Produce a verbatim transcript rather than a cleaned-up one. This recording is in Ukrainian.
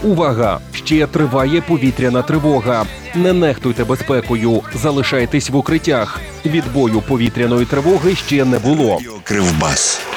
Увага! Ще триває повітряна тривога. Не нехтуйте безпекою, залишайтесь в укриттях. Відбою повітряної тривоги ще не було. Кривбас.